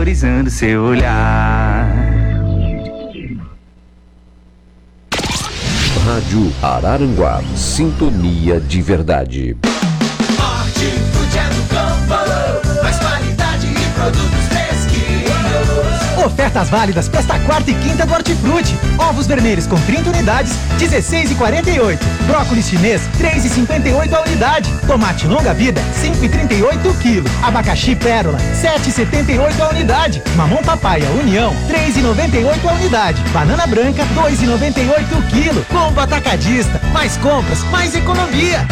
valorizando seu olhar. Rádio Araranguá, sintonia de verdade. Hortifruti é do campo, mais qualidade e produtos fresquinhos. Ofertas válidas para esta quarta e quinta do Hortifruti. Ovos vermelhos com 30 unidades, R$16,48. Brócolis chinês, R$3,58 a unidade. Tomate longa vida, R$5,38 o quilo. Abacaxi pérola, R$7,78 a unidade. Mamão papaya União, R$3,98 a unidade. Banana branca, R$2,98 o quilo. Combo atacadista, mais compras, mais economia.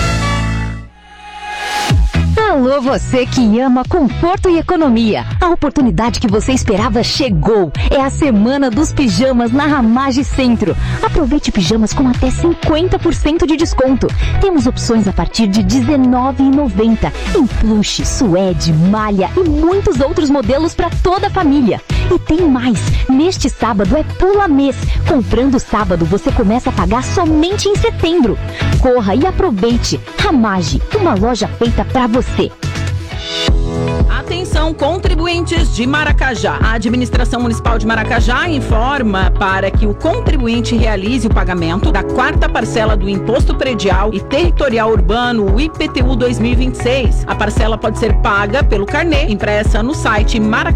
Alô, você que ama conforto e economia. A oportunidade que você esperava chegou. É a Semana dos Pijamas na Ramage Centro. Aproveite pijamas com até 50% de desconto. Temos opções a partir de R$19,90 em plush, suede, malha e muitos outros modelos para toda a família. E tem mais. Neste sábado é pula mês. Comprando sábado, você começa a pagar somente em setembro. Corra e aproveite. Ramage, uma loja feita para você. Atenção, contribuintes de Maracajá. A Administração Municipal de Maracajá informa para que o contribuinte realize o pagamento da quarta parcela do Imposto Predial e Territorial Urbano, o IPTU 2026. A parcela pode ser paga pelo carnê, impressa no site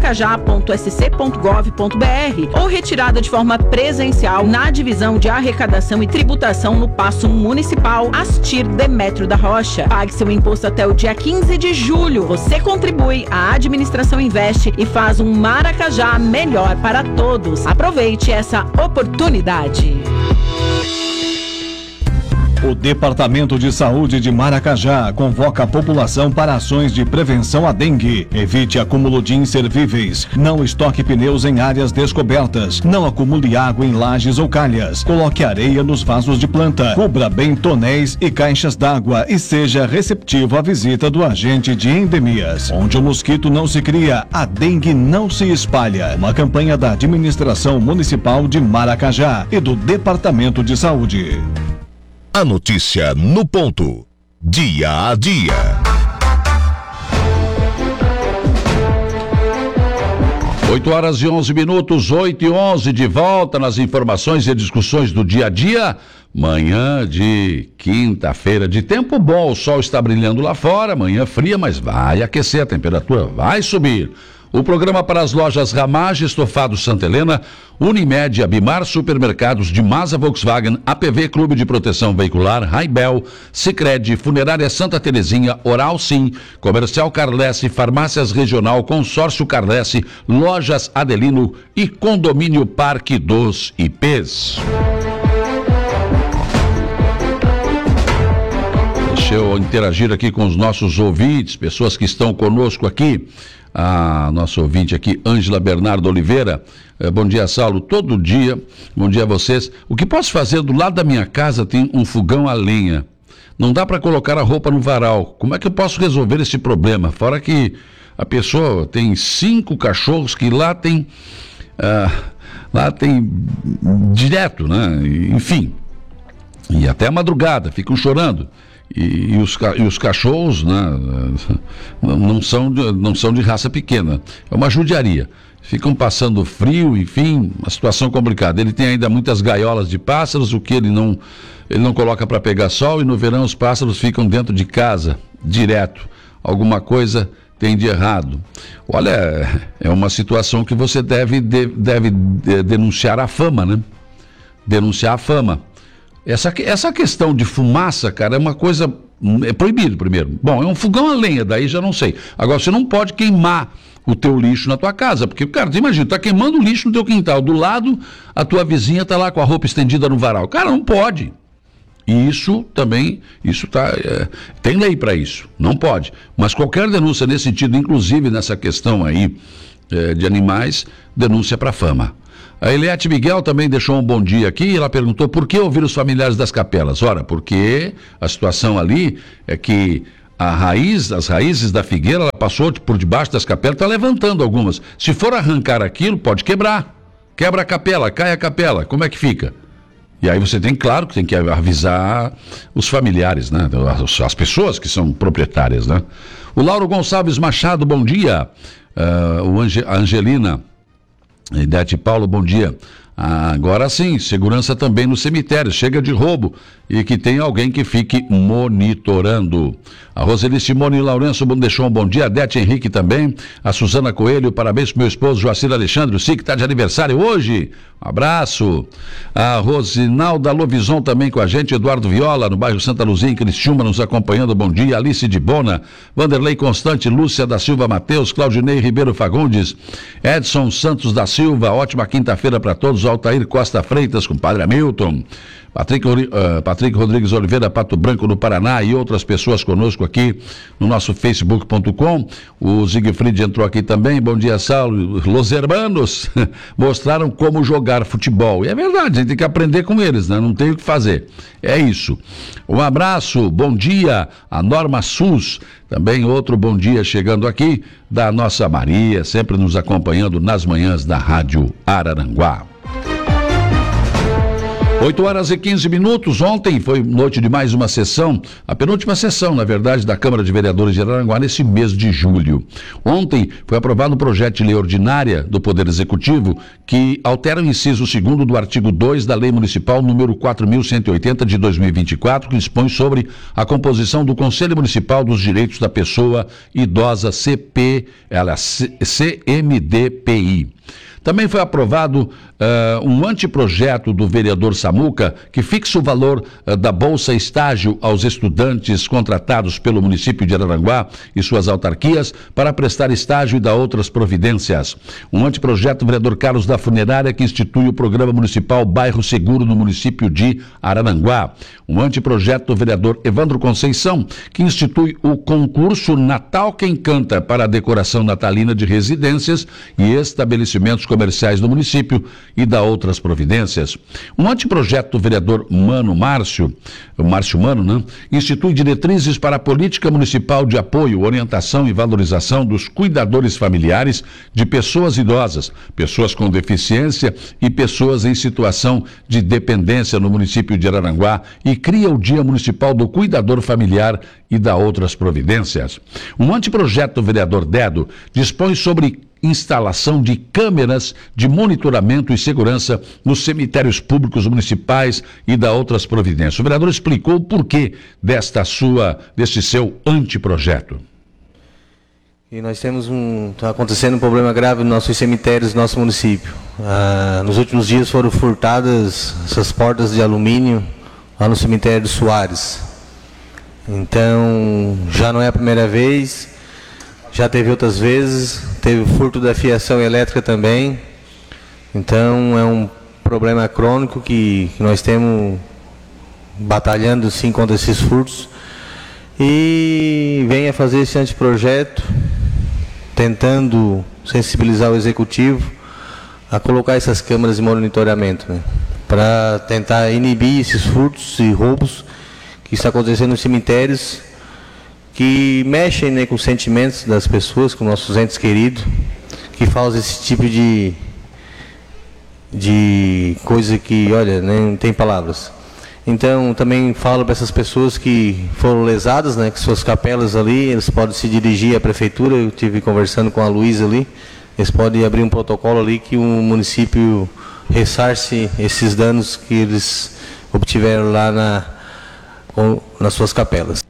maracajá.sc.gov.br ou retirada de forma presencial na Divisão de Arrecadação e Tributação no Paço Municipal Astir Demétrio da Rocha. Pague seu imposto até o dia 15 de julho. Você contribui, a administração investe e faz um Maracajá melhor para todos. Aproveite essa oportunidade. O Departamento de Saúde de Maracajá convoca a população para ações de prevenção à dengue. Evite acúmulo de inservíveis. Não estoque pneus em áreas descobertas. Não acumule água em lajes ou calhas. Coloque areia nos vasos de planta. Cubra bem tonéis e caixas d'água e seja receptivo à visita do agente de endemias. Onde o mosquito não se cria, a dengue não se espalha. Uma campanha da Administração Municipal de Maracajá e do Departamento de Saúde. A notícia no ponto. Dia a dia. 8h11, 8h11, de volta nas informações e discussões do dia a dia. Manhã de quinta-feira, de tempo bom, o sol está brilhando lá fora, manhã fria, mas vai aquecer, a temperatura vai subir. O programa para as lojas Ramage, Estofado Santa Helena, Unimed, Abimar, Supermercados de Masa Volkswagen, APV Clube de Proteção Veicular, Raibel, Sicredi, Funerária Santa Terezinha, Oral Sim, Comercial Carlesse, Farmácias Regional, Consórcio Carlesse, Lojas Adelino e Condomínio Parque dos IPs. Deixa eu interagir aqui com os nossos ouvintes, pessoas que estão conosco aqui. A nossa ouvinte aqui, Ângela Bernardo Oliveira. Bom dia, Saulo. Todo dia, bom dia a vocês. O que posso fazer? Do lado da minha casa tem um fogão a lenha. Não dá para colocar a roupa no varal. Como é que eu posso resolver esse problema? Fora que a pessoa tem 5 cachorros que lá tem direto, né? Enfim. E até a madrugada, ficam chorando. E os cachorros, né, não são de raça pequena, é uma judiaria, ficam passando frio, enfim, uma situação complicada. Ele tem ainda muitas gaiolas de pássaros, o que ele não coloca para pegar sol, e no verão os pássaros ficam dentro de casa, direto. Alguma coisa tem de errado. Olha, é uma situação que você deve denunciar a fama, né? Denunciar a fama. Essa questão de fumaça, cara, é uma coisa... É proibido, primeiro. Bom, é um fogão a lenha, daí já não sei. Agora, você não pode queimar o teu lixo na tua casa, porque, cara, tu imagina, tá queimando o lixo no teu quintal, do lado a tua vizinha tá lá com a roupa estendida no varal. Cara, não pode. E isso também, tem lei para isso, não pode. Mas qualquer denúncia nesse sentido, inclusive nessa questão aí de animais, denúncia para a fama. A Eliette Miguel também deixou um bom dia aqui. Ela perguntou por que ouvir os familiares das capelas. Ora, porque a situação ali é que as raízes da figueira, ela passou por debaixo das capelas, está levantando algumas. Se for arrancar aquilo, pode quebrar. Quebra a capela, cai a capela. Como é que fica? E aí você tem, claro, que tem que avisar os familiares, né? As pessoas que são proprietárias, né? O Lauro Gonçalves Machado, bom dia. A Angelina, Idete Paulo, bom dia. Agora sim, segurança também no cemitério, chega de roubo e que tem alguém que fique monitorando. A Roseli Simone Lourenço deixou um bom dia, a Dete Henrique também, a Suzana Coelho, parabéns pro meu esposo Joacir Alexandre, o SIC está de aniversário hoje, um abraço. A Rosinalda Lovison também com a gente, Eduardo Viola, no bairro Santa Luzia, em Criciúma, nos acompanhando, bom dia, Alice de Bona, Vanderlei Constante, Lúcia da Silva Mateus, Claudinei Ribeiro Fagundes, Edson Santos da Silva, ótima quinta-feira para todos, Altair Costa Freitas, com Padre Hamilton, Patrick Rodrigues Oliveira, Pato Branco, no Paraná, e outras pessoas conosco aqui no nosso facebook.com. O Siegfried entrou aqui também. Bom dia, Saulo. Los Hermanos mostraram como jogar futebol. E é verdade, a gente tem que aprender com eles, né? Não tem o que fazer. É isso. Um abraço, bom dia, a Norma Sus. Também outro bom dia chegando aqui da nossa Maria, sempre nos acompanhando nas manhãs da Rádio Araranguá. 8h15. Ontem foi noite de mais uma sessão, a penúltima sessão, na verdade, da Câmara de Vereadores de Araranguá nesse mês de julho. Ontem foi aprovado um projeto de lei ordinária do Poder Executivo que altera o inciso 2º do artigo 2 da Lei Municipal número 4.180 de 2024, que dispõe sobre a composição do Conselho Municipal dos Direitos da Pessoa Idosa CMDPI. Também foi aprovado um anteprojeto do vereador Samuca que fixa o valor da Bolsa Estágio aos estudantes contratados pelo município de Araranguá e suas autarquias para prestar estágio e dar outras providências. Um anteprojeto do vereador Carlos da Funerária que institui o programa municipal Bairro Seguro no município de Araranguá. Um anteprojeto do vereador Evandro Conceição que institui o concurso Natal Quem Canta para a decoração natalina de residências e estabelecimentos comerciais do município e dá outras providências. Um anteprojeto do vereador Márcio Mano, né? Institui diretrizes para a política municipal de apoio, orientação e valorização dos cuidadores familiares de pessoas idosas, pessoas com deficiência e pessoas em situação de dependência no município de Araranguá e cria o Dia Municipal do Cuidador Familiar e dá outras providências. Um anteprojeto do vereador Dedo dispõe sobre instalação de câmeras de monitoramento e segurança nos cemitérios públicos municipais e da outras providências. O vereador explicou o porquê deste seu anteprojeto. E nós temos está acontecendo um problema grave nos nossos cemitérios do nosso município. Nos últimos dias foram furtadas essas portas de alumínio lá no cemitério do Soares. Então, já não é a primeira vez. Já teve outras vezes, teve o furto da fiação elétrica também. Então é um problema crônico que nós temos batalhando sim contra esses furtos. E venha fazer esse anteprojeto, tentando sensibilizar o executivo a colocar essas câmeras de monitoramento, né, para tentar inibir esses furtos e roubos que está acontecendo nos cemitérios, que mexem, né, com os sentimentos das pessoas, com nossos entes queridos, que fazem esse tipo de coisa que, olha, nem tem palavras. Então, também falo para essas pessoas que foram lesadas, né, que suas capelas ali, eles podem se dirigir à prefeitura. Eu estive conversando com a Luísa ali, eles podem abrir um protocolo ali que o município ressarce esses danos que eles obtiveram lá nas suas capelas.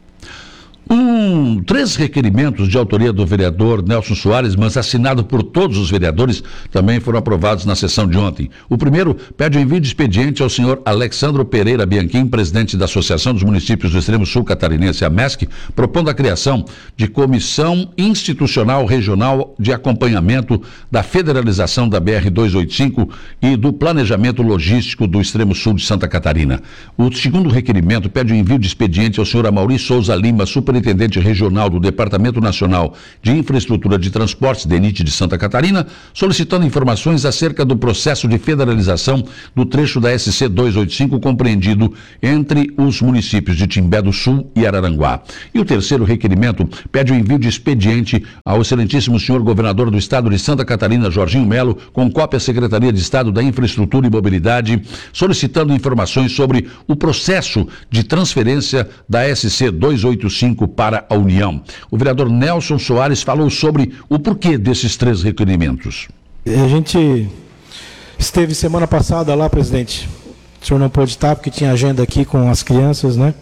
3 requerimentos de autoria do vereador Nelson Soares, mas assinado por todos os vereadores, também foram aprovados na sessão de ontem. O primeiro pede o envio de expediente ao senhor Alexandro Pereira Bianchim, presidente da Associação dos Municípios do Extremo Sul Catarinense, a MESC, propondo a criação de Comissão Institucional Regional de Acompanhamento da Federalização da BR-285 e do Planejamento Logístico do Extremo Sul de Santa Catarina. O segundo requerimento pede o envio de expediente ao senhor Amaury Souza Lima, superintendente regional do Departamento Nacional de Infraestrutura de Transportes, DENIT de Santa Catarina, solicitando informações acerca do processo de federalização do trecho da SC 285 compreendido entre os municípios de Timbé do Sul e Araranguá. E o terceiro requerimento pede o envio de expediente ao excelentíssimo senhor governador do estado de Santa Catarina, Jorginho Melo, com cópia à Secretaria de Estado da Infraestrutura e Mobilidade, solicitando informações sobre o processo de transferência da SC 285 para a União União. O vereador Nelson Soares falou sobre o porquê desses 3 requerimentos. A gente esteve semana passada lá, presidente. O senhor não pôde estar porque tinha agenda aqui com as crianças, né?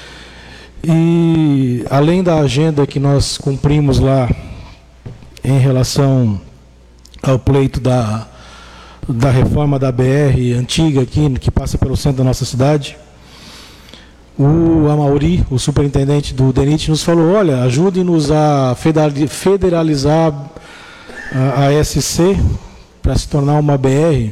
E além da agenda que nós cumprimos lá em relação ao pleito da reforma da BR antiga aqui, que passa pelo centro da nossa cidade, o Amauri, o superintendente do DENIT, nos falou: olha, ajude-nos a federalizar a SC para se tornar uma BR.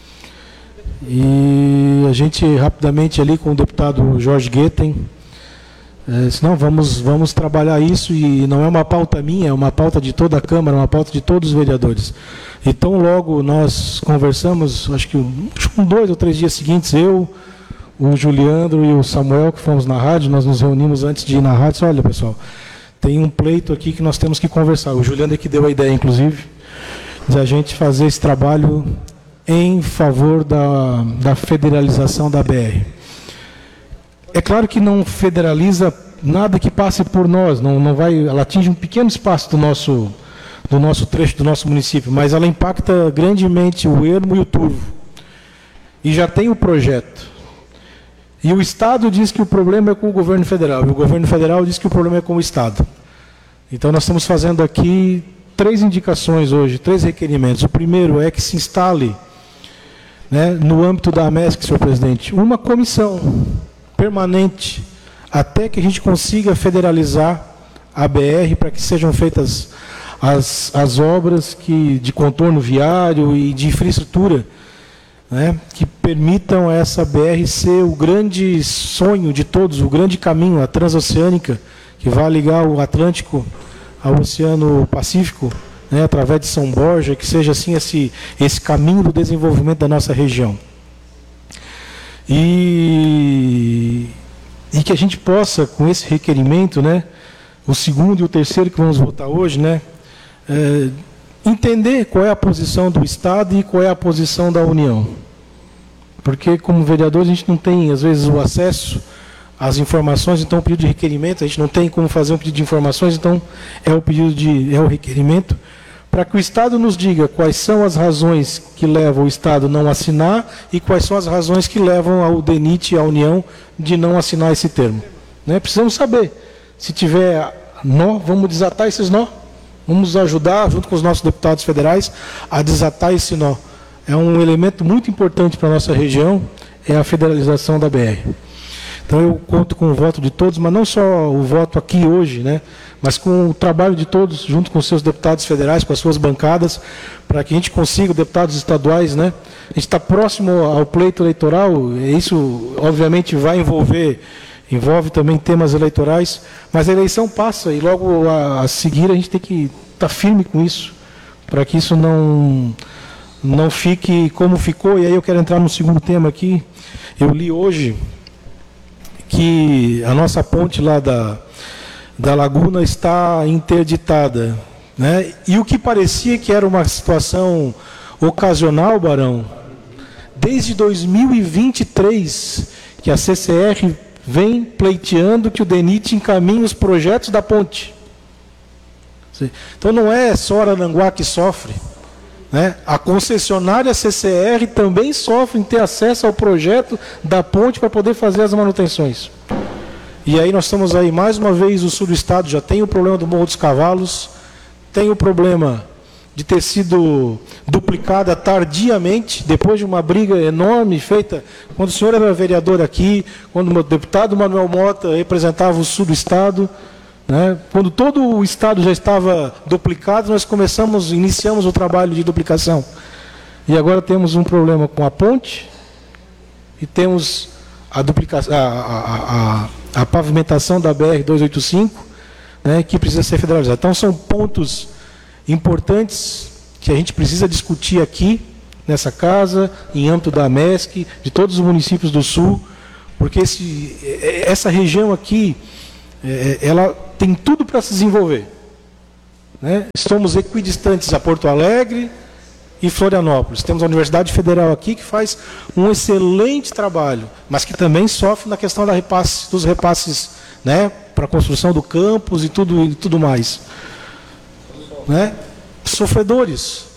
E a gente rapidamente ali com o deputado Jorge Guetem, senão vamos trabalhar isso, e não é uma pauta minha, é uma pauta de toda a Câmara, uma pauta de todos os vereadores. Então logo nós conversamos, acho que 2 ou 3 dias seguintes, eu, o Juliandro e o Samuel, que fomos na rádio, nós nos reunimos antes de ir na rádio, disse: olha pessoal, tem um pleito aqui que nós temos que conversar. O Juliandro é que deu a ideia, inclusive, de a gente fazer esse trabalho em favor da federalização da BR. É claro que não federaliza nada que passe por nós, não vai, ela atinge um pequeno espaço do nosso trecho, do nosso município, mas ela impacta grandemente o ermo e o turvo. E já tem o projeto. E o Estado diz que o problema é com o governo federal, e o governo federal diz que o problema é com o Estado. Então nós estamos fazendo aqui 3 indicações hoje, 3 requerimentos. O primeiro é que se instale, né, no âmbito da AMESC, senhor presidente, uma comissão permanente até que a gente consiga federalizar a BR para que sejam feitas as obras de contorno viário e de infraestrutura, né, que permitam essa BR ser o grande sonho de todos, o grande caminho, a transoceânica, que vai ligar o Atlântico ao Oceano Pacífico, né, através de São Borja, que seja assim esse caminho do desenvolvimento da nossa região. E que a gente possa, com esse requerimento, né, o segundo e o terceiro que vamos votar hoje, né, entender qual é a posição do Estado e qual é a posição da União. Porque, como vereador, a gente não tem, às vezes, o acesso às informações, então o pedido de requerimento, a gente não tem como fazer um pedido de informações, então é o requerimento, para que o Estado nos diga quais são as razões que levam o Estado a não assinar e quais são as razões que levam ao DENIT e à União de não assinar esse termo. Né? Precisamos saber. Se tiver nó, vamos desatar esses nó. Vamos ajudar, junto com os nossos deputados federais, a desatar esse nó. É um elemento muito importante para a nossa região, é a federalização da BR. Então eu conto com o voto de todos, mas não só o voto aqui hoje, né, mas com o trabalho de todos, junto com os seus deputados federais, com as suas bancadas, para que a gente consiga, deputados estaduais, né, a gente está próximo ao pleito eleitoral, isso obviamente envolve também temas eleitorais, mas a eleição passa e logo a seguir a gente tem que estar firme com isso, para que isso não fique como ficou. E aí eu quero entrar no segundo tema aqui. Eu li hoje que a nossa ponte lá da Laguna está interditada, né? E o que parecia que era uma situação ocasional, Barão, desde 2023, que a CCR vem pleiteando que o DENIT encaminhe os projetos da ponte. Então não é só Araranguá que sofre, né? A concessionária CCR também sofre em ter acesso ao projeto da ponte para poder fazer as manutenções. E aí nós estamos aí, mais uma vez, o sul do estado já tem o problema do Morro dos Cavalos, tem o problema de ter sido duplicada tardiamente, depois de uma briga enorme feita, quando o senhor era vereador aqui, quando o deputado Manuel Mota representava o sul do estado, né? Quando todo o estado já estava duplicado, nós iniciamos o trabalho de duplicação. E agora temos um problema com a ponte e temos a pavimentação da BR-285, né, que precisa ser federalizada. Então são pontos importantes que a gente precisa discutir aqui, nessa casa, em âmbito da AMESC, de todos os municípios do sul, porque essa região aqui, ela tem tudo para se desenvolver, né? Estamos equidistantes a Porto Alegre e Florianópolis. Temos a Universidade Federal aqui que faz um excelente trabalho, mas que também sofre na questão dos repasses, né, para a construção do campus e tudo mais. Né? Sofredores.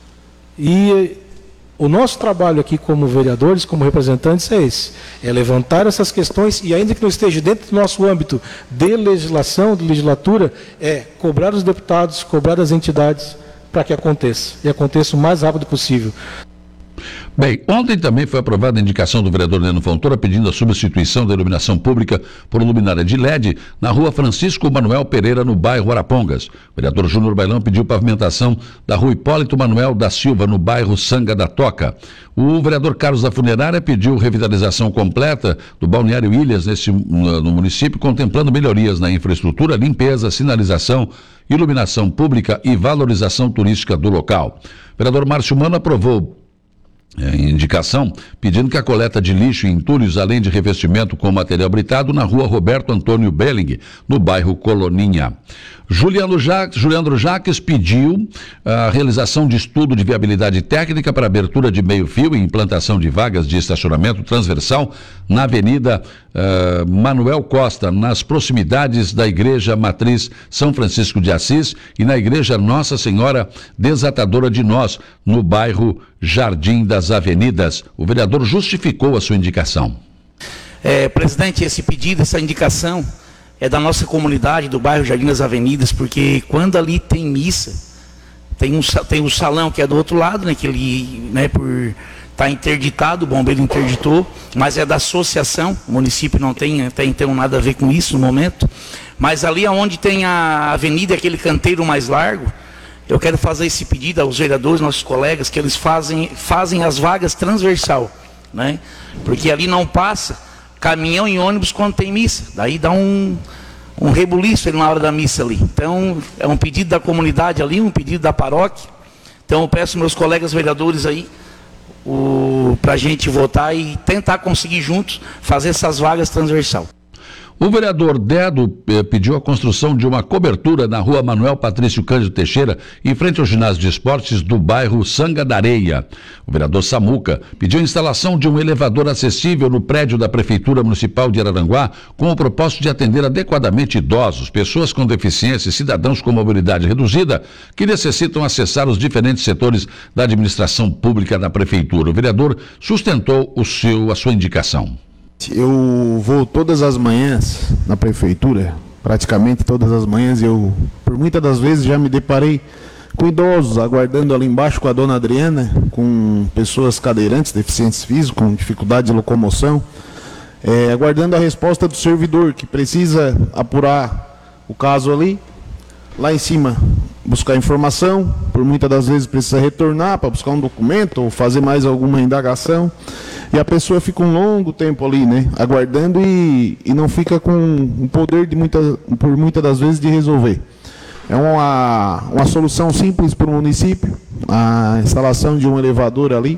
E o nosso trabalho aqui como vereadores, como representantes, é esse. É levantar essas questões e, ainda que não esteja dentro do nosso âmbito de legislação, de legislatura, é cobrar os deputados, cobrar as entidades para que aconteça. E aconteça o mais rápido possível. Bem, ontem também foi aprovada a indicação do vereador Neno Fontoura pedindo a substituição da iluminação pública por luminária de LED na rua Francisco Manuel Pereira, no bairro Arapongas. O vereador Júnior Bailão pediu pavimentação da rua Hipólito Manuel da Silva, no bairro Sanga da Toca. O vereador Carlos da Funerária pediu revitalização completa do Balneário Ilhas no município, contemplando melhorias na infraestrutura, limpeza, sinalização, iluminação pública e valorização turística do local. O vereador Márcio Mano aprovou indicação pedindo que a coleta de lixo e entulhos, além de revestimento com material britado, na rua Roberto Antônio Belling, no bairro Coloninha. Juliano Jaques pediu a realização de estudo de viabilidade técnica para abertura de meio-fio e implantação de vagas de estacionamento transversal na Avenida Manuel Costa, nas proximidades da Igreja Matriz São Francisco de Assis e na Igreja Nossa Senhora Desatadora de Nós, no bairro Jardim das Avenidas. O vereador justificou a sua indicação. Presidente, esse pedido, essa indicação é da nossa comunidade, do bairro Jardim das Avenidas, porque quando ali tem missa, tem um salão que é do outro lado, né, que ele, né, por estar interditado, o bombeiro interditou, mas é da associação, o município não tem até então nada a ver com isso no momento, mas ali onde tem a avenida, aquele canteiro mais largo, eu quero fazer esse pedido aos vereadores, nossos colegas, que eles fazem as vagas transversal, né, porque ali não passa caminhão e ônibus quando tem missa, daí dá um rebuliço na hora da missa ali. Então, é um pedido da comunidade ali, um pedido da paróquia. Então, eu peço meus colegas vereadores aí, para a gente votar e tentar conseguir juntos fazer essas vagas transversal. O vereador Dedo pediu a construção de uma cobertura na rua Manuel Patrício Cândido Teixeira, em frente ao ginásio de esportes do bairro Sanga da Areia. O vereador Samuca pediu a instalação de um elevador acessível no prédio da Prefeitura Municipal de Araranguá, com o propósito de atender adequadamente idosos, pessoas com deficiência e cidadãos com mobilidade reduzida, que necessitam acessar os diferentes setores da administração pública da Prefeitura. O vereador sustentou a sua indicação. Eu vou todas as manhãs na prefeitura, praticamente todas as manhãs, por muitas das vezes já me deparei com idosos aguardando ali embaixo com a dona Adriana, com pessoas cadeirantes, deficientes físicos, com dificuldade de locomoção, aguardando a resposta do servidor, que precisa apurar o caso ali, lá em cima, buscar informação, por muitas das vezes precisa retornar para buscar um documento ou fazer mais alguma indagação, e a pessoa fica um longo tempo ali, né, aguardando e não fica com o poder por muitas das vezes de resolver. É uma solução simples para o município, a instalação de um elevador ali.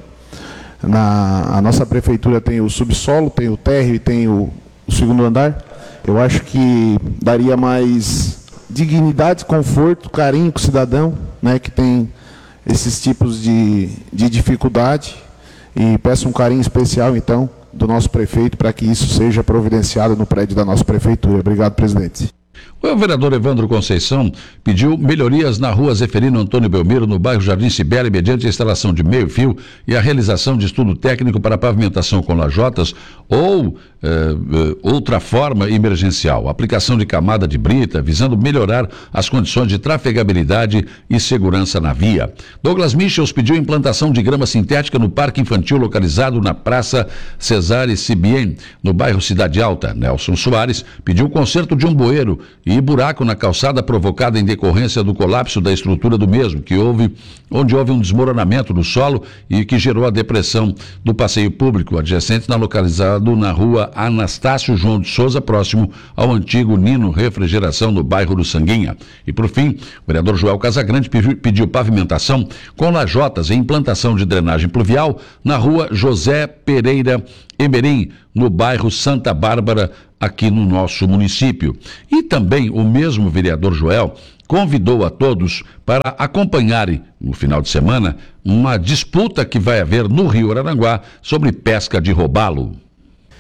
A nossa prefeitura tem o subsolo, tem o térreo e tem o segundo andar. Eu acho que daria mais dignidade, conforto, carinho com o cidadão, né, que tem esses tipos de dificuldade, e peço um carinho especial, então, do nosso prefeito para que isso seja providenciado no prédio da nossa prefeitura. Obrigado, presidente. O vereador Evandro Conceição pediu melhorias na rua Zeferino Antônio Belmiro, no bairro Jardim Cibele, mediante a instalação de meio-fio e a realização de estudo técnico para pavimentação com lajotas ou outra forma emergencial. Aplicação de camada de brita, visando melhorar as condições de trafegabilidade e segurança na via. Douglas Michels pediu implantação de grama sintética no parque infantil localizado na Praça Cesare Sibien, no bairro Cidade Alta. Nelson Soares pediu o conserto de um bueiro e buraco na calçada provocada em decorrência do colapso da estrutura do mesmo, onde houve um desmoronamento do solo e que gerou a depressão do passeio público adjacente, localizado na rua Anastácio João de Souza, próximo ao antigo Nino Refrigeração, no bairro do Sanguinha. E por fim, o vereador Joel Casagrande pediu pavimentação com lajotas e implantação de drenagem pluvial na rua José Pereira Emerim, no bairro Santa Bárbara, aqui no nosso município. E também o mesmo vereador Joel convidou a todos para acompanharem, no final de semana, uma disputa que vai haver no Rio Araranguá sobre pesca de robalo.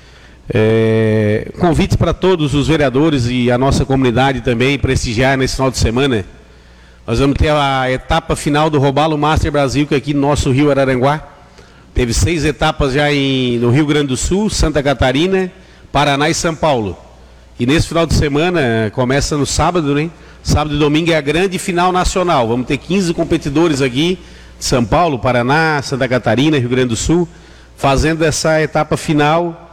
Convites para todos os vereadores e a nossa comunidade também prestigiar nesse final de semana. Nós vamos ter a etapa final do Robalo Master Brasil, que é aqui no nosso Rio Araranguá. Teve 6 etapas já no Rio Grande do Sul, Santa Catarina, Paraná e São Paulo. E nesse final de semana, começa no sábado, né? Sábado e domingo é a grande final nacional. Vamos ter 15 competidores aqui, de São Paulo, Paraná, Santa Catarina, Rio Grande do Sul, fazendo essa etapa final.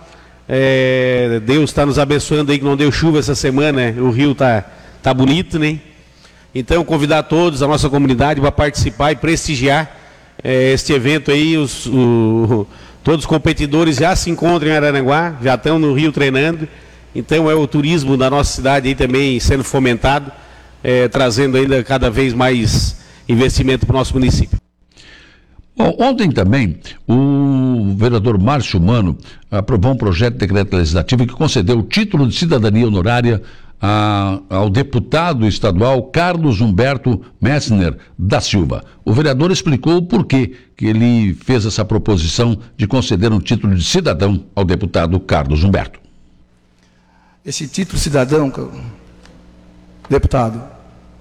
Deus está nos abençoando aí que não deu chuva essa semana, né? O rio tá bonito, né? Então, convidar todos, a nossa comunidade, para participar e prestigiar este evento aí. Todos os competidores já se encontram em Araranguá, já estão no Rio treinando. Então, é o turismo da nossa cidade aí também sendo fomentado, trazendo ainda cada vez mais investimento para o nosso município. Bom, ontem também o vereador Márcio Mano aprovou um projeto de decreto legislativo que concedeu o título de cidadania honorária ao deputado estadual Carlos Humberto Messner da Silva. O vereador explicou o porquê que ele fez essa proposição de conceder um título de cidadão ao deputado Carlos Humberto. Esse título de cidadão, deputado,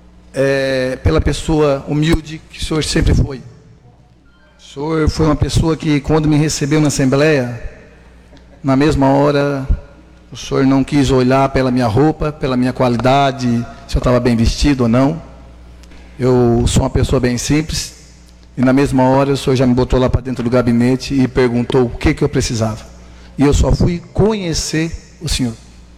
é pela pessoa humilde que o senhor sempre foi. O senhor foi uma pessoa que, quando me recebeu na Assembleia, na mesma hora, o senhor não quis olhar pela minha roupa, pela minha qualidade, se eu estava bem vestido ou não. Eu sou uma pessoa bem simples, e na mesma hora o senhor já me botou lá para dentro do gabinete e perguntou o que eu precisava. E eu só fui conhecer o senhor.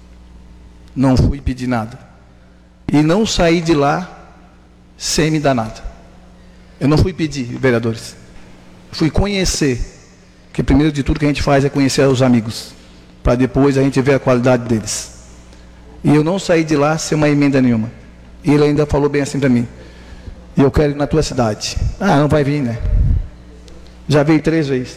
Não fui pedir nada. E não saí de lá sem me dar nada. Eu não fui pedir, vereadores. Fui conhecer. Porque primeiro de tudo que a gente faz é conhecer os amigos, para depois a gente ver a qualidade deles. E eu não saí de lá sem uma emenda nenhuma. E ele ainda falou bem assim para mim: eu quero ir na tua cidade. Ah, não vai vir, né? Já veio 3 vezes.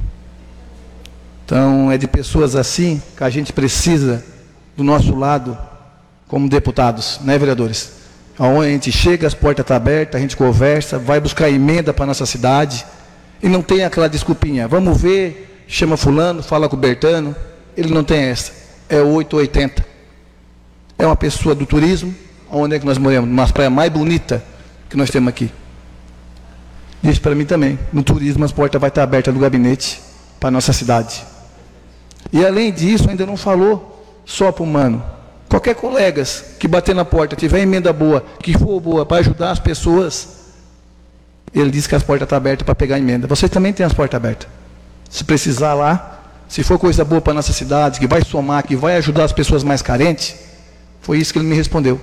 Então é de pessoas assim que a gente precisa do nosso lado como deputados, né, vereadores? Aonde a gente chega, as portas estão abertas, a gente conversa, vai buscar emenda para a nossa cidade, e não tem aquela desculpinha, vamos ver, chama fulano, fala com o Bertano. Ele não tem essa, é 880. É uma pessoa do turismo. Onde é que nós moramos? Numa praia mais bonita que nós temos aqui. Disse para mim também, no turismo as portas vão estar abertas do gabinete para a nossa cidade. E além disso, ainda não falou só para o Mano. Qualquer colegas que bater na porta, tiver emenda boa, que for boa para ajudar as pessoas, ele disse que as portas estão abertas para pegar emenda. Vocês também têm as portas abertas. Se precisar lá, se for coisa boa para a nossa cidade, que vai somar, que vai ajudar as pessoas mais carentes, foi isso que ele me respondeu.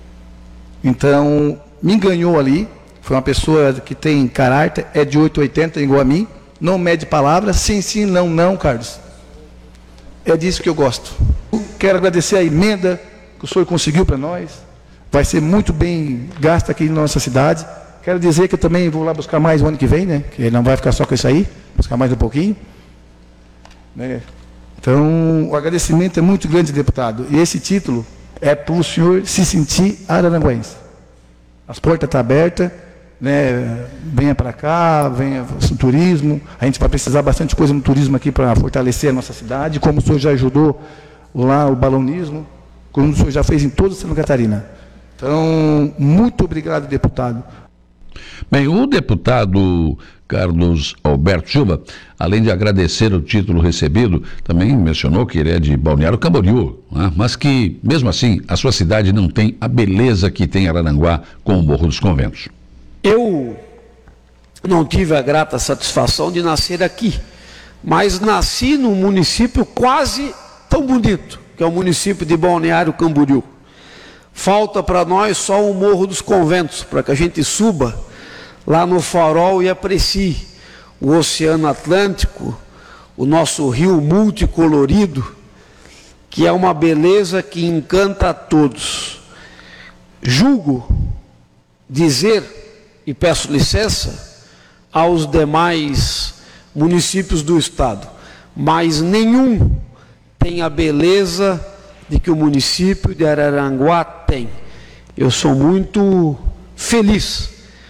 Então, me ganhou ali. Foi uma pessoa que tem caráter, é de 880, igual a mim, não mede palavras, sim, sim, não, não, Carlos. É disso que eu gosto. Quero agradecer a emenda que o senhor conseguiu para nós. Vai ser muito bem gasta aqui na nossa cidade. Quero dizer que eu também vou lá buscar mais o ano que vem, né? Que ele não vai ficar só com isso aí, buscar mais um pouquinho. Né? Então, o agradecimento é muito grande, deputado. E esse título é para o senhor se sentir araranguense. As portas estão abertas, né? Venha para cá, venha o turismo. A gente vai precisar bastante coisa no turismo aqui para fortalecer a nossa cidade, como o senhor já ajudou lá o balonismo, como o senhor já fez em toda Santa Catarina. Então, muito obrigado, deputado. Bem, o deputado Carlos Alberto Silva, além de agradecer o título recebido, também mencionou que ele é de Balneário Camboriú, né? Mas que, mesmo assim, a sua cidade não tem a beleza que tem Araranguá com o Morro dos Conventos. Eu não tive a grata satisfação de nascer aqui, mas nasci num município quase tão bonito, que é o município de Balneário Camboriú. Falta para nós só o Morro dos Conventos, para que a gente suba lá no farol e aprecie o Oceano Atlântico, o nosso rio multicolorido, que é uma beleza que encanta a todos. Julgo dizer, e peço licença aos demais municípios do estado, mas nenhum tem a beleza de que o município de Araranguá tem. Eu sou muito feliz